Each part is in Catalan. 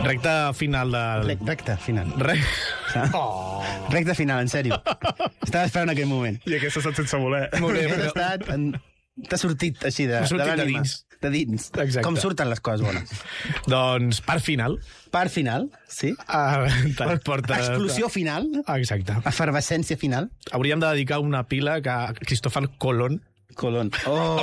Recta final del... Recta final. Oh. Recta final, en sèrio. Estava esperant aquell moment. I aquesta ha estat sense voler. Molt bé, Aquest però... t'ha sortit així de sortit de l'ànima. dins. De dins. Exacte. Com surten les coses bones. Doncs, part final. Part final, sí. Te'n porta... Explosió final. Exacte. Efervescència final. Hauríem de dedicar una pila a Cristòfar Colón. Colón.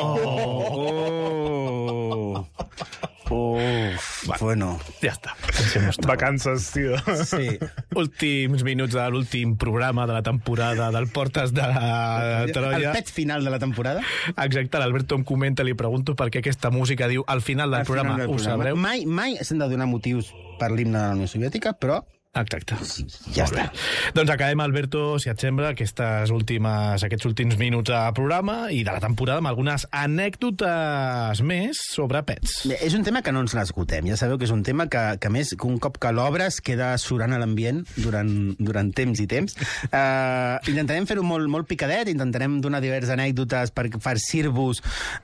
Bueno. Ja està. Deixem-ho estar. Vacances, tio. Sí. Últims minuts de l'últim programa de la temporada del Portes de Troia. El pet final de la temporada. Exacte, l'Alberto em comenta, li pregunto per què aquesta música diu al final del programa, ho sabreu? Mai s'han de donar motius per l'himne de la Unió Soviètica, però Exacte. ja està. Doncs acabem, Alberto, si et sembla, aquests últims minuts de programa i de la temporada amb algunes anècdotes més sobre pets. Bé, és un tema que no ens l'esgotem. Ja sabeu que és un tema que més, que un cop que l'obres queda surant a l'ambient durant temps i temps. Intentarem fer-ho molt picadet, intentarem donar diverses anècdotes per farcir-vos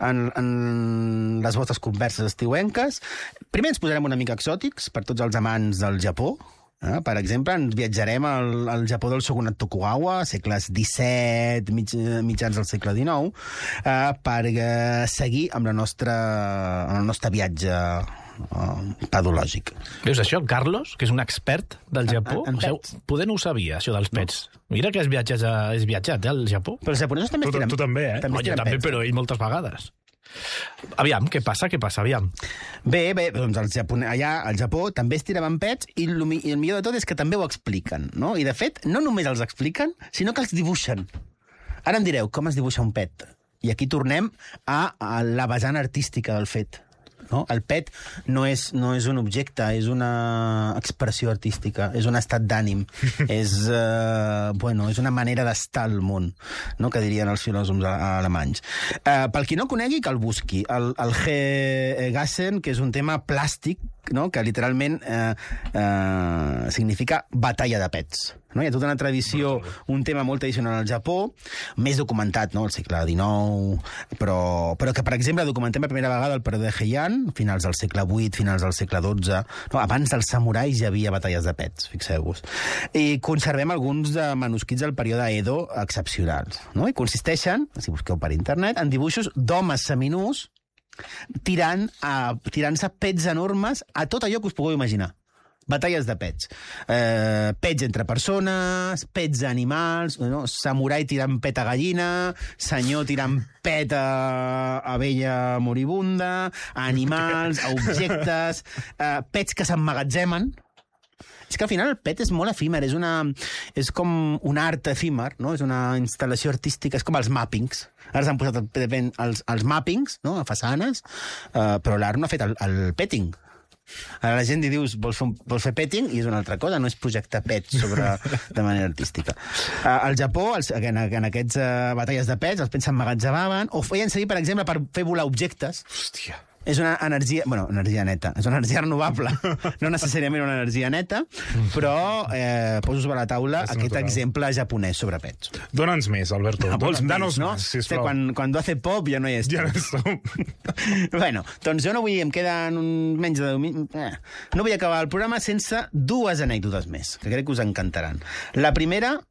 en les vostres converses estiuenques. Primer ens posarem una mica exòtics per tots els amants del Japó. Per exemple, ens viatjarem al Japó del Shogunat Tokugawa, segles XVII, mitjans del segle XIX, per seguir amb el nostre viatge pedològic. Veus això, Carlos, que és un expert del Japó? En pets. Poder no ho sabia, això dels pets. Mira que has viatjat al Japó. Però els japonesos també Tu també, eh? Jo també, però ell moltes vegades. Aviam, què passa, aviam. Bé, doncs allà al Japó també es tiraven pets i el millor de tot és que també ho expliquen, no? I de fet, no només els expliquen, sinó que els dibuixen. Ara em direu, com es dibuixa un pet? I aquí tornem a la vessant artística del fet. No? El pet no és un objecte, és una expressió artística, és un estat d'ànim, és una manera d'estar al món, no? Que dirien els filòsofs alemanys. Pel qui no conegui, que el busqi. El Gegassen, que és un tema plàstic, no? Que literalment significa batalla de pets. No? Hi ha tota una tradició, un tema molt tradicional al Japó, més documentat, no? Al segle XIX, però que, per exemple, documentem per primera vegada el període Heian, finals del segle VIII, finals del segle XII. No, abans dels samurais ja havia batalles de pets, fixeu-vos. I conservem alguns manuscrits del període Edo excepcionals. No? I consisteixen, si busqueu per internet, en dibuixos d'homes seminus tirant-se pets enormes a tot allò que us pugueu imaginar. Batalles de pets. Pets entre persones, pets a animals, no? Samurai tirant pet a gallina, senyor tirant pet a abella moribunda, a animals, a objectes, pets que s'emmagatzemen. És que al final el pet és molt efímer, és com un art efímer, no? És una instal·lació artística, és com els mappings. Ara s'han posat els mappings, no? A façanes, però l'art no ha fet el petting. Ara la gent li dius, vols fer petting? I és una altra cosa, no és projectar pets de manera artística. Al Japó, en aquests batalles de pets, els pets s'emmagatzemaven o feien servir, per exemple, per fer volar objectes. Hòstia. És una energia neta, és una energia renovable, no necessàriament una energia neta, però poso sobre la taula aquest exemple japonès sobre pets. Dóna'ns més, Alberto. Danos no? més, sisplau. Quan hace pop ja no hi és. Ja no som. Bueno, doncs jo no vull, em queden menys de 10 minuts. No vull acabar el programa sense dues anècdotes més, que crec que us encantaran. La primera